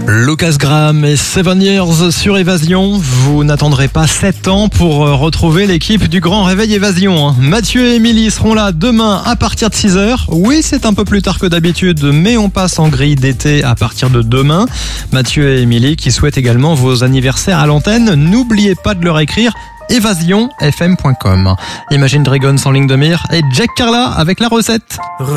Lucas Graham et 7 Years sur Évasion. Vous n'attendrez pas 7 ans pour retrouver l'équipe du Grand Réveil Évasion. Mathieu et Émilie seront là demain à partir de 6h. Oui, c'est un peu plus tard que d'habitude, mais on passe en grille d'été à partir de demain. Mathieu et Émilie qui souhaitent également vos anniversaires à l'antenne. N'oubliez pas de leur écrire évasionfm.com. Imagine Dragons en ligne de mire et Jack Carla avec la recette.